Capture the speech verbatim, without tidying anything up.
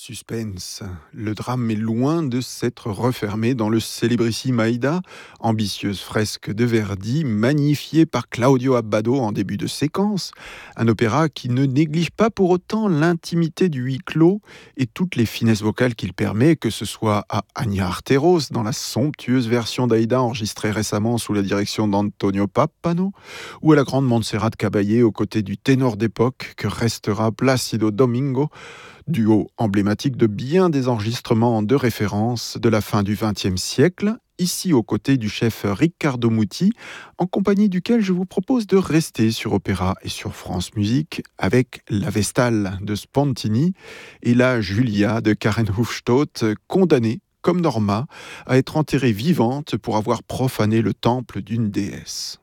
Suspense. Le drame est loin de s'être refermé dans le célébrissime Aïda, ambitieuse fresque de Verdi, magnifiée par Claudio Abbado en début de séquence. Un opéra qui ne néglige pas pour autant l'intimité du huis clos et toutes les finesses vocales qu'il permet, que ce soit à Anya Arteros dans la somptueuse version d'Aïda enregistrée récemment sous la direction d'Antonio Pappano, ou à la grande Montserrat Caballé aux côtés du ténor d'époque que restera Plácido Domingo, duo emblématique de bien des enregistrements de référence de la fin du vingtième siècle, ici aux côtés du chef Riccardo Muti, en compagnie duquel je vous propose de rester sur Opéra et sur France Musique avec La Vestale de Spontini et la Julia de Karen Hufstöt, condamnée, comme Norma, à être enterrée vivante pour avoir profané le temple d'une déesse.